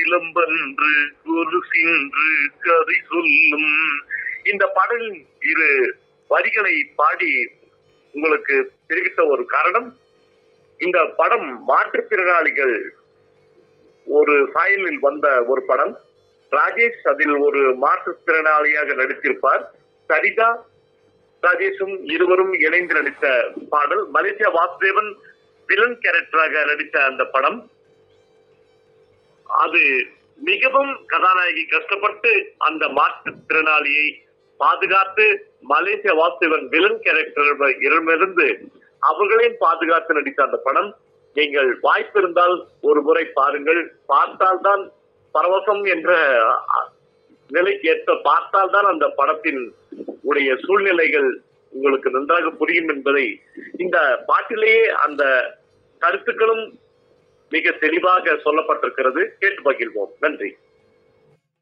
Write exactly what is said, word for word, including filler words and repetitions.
சிலம்பன்று ஒரு சின்று கதை சொல்லும். இந்த பாடலின் இரு வரிகளை பாடி உங்களுக்கு தெரிவித்த ஒரு காரணம், இந்த படம் மாற்றுத்திறனாளிகள் ஒரு சாயலில் வந்த ஒரு படம். ராஜேஷ் அதில் ஒரு மாற்றுத்திறனாளியாக நடித்திருப்பார். சரிதா ராஜேஷும் இருவரும் இணைந்து நடித்த பாடல். மலேசியா வாசுதேவன் வில்லன் கேரக்டராக நடித்த அந்த படம், அது மிகவும் கதாநாயகி கஷ்டப்பட்டு அந்த மாற்றுத்திறனாளியை பாதுகாத்து மலேசியா வாசுதேவன் வில்லன் கேரக்டர் இடமிருந்து அவர்களையும் பாதுகாத்து நடித்த அந்த படம். நீங்கள் வாய்ப்பு இருந்தால் ஒரு முறை பாருங்கள். பார்த்தால்தான் பரவசம் என்ற நிலைக்கு ஏற்ற பார்த்தால்தான் அந்த படத்தின் உடைய சூழ்நிலைகள் உங்களுக்கு நன்றாக புரியும் என்பதை இந்த பாட்டிலேயே அந்த கருத்துக்களும் மிக தெளிவாக சொல்லப்பட்டிருக்கிறது. கேட்டு பகிர்வோம். நன்றி.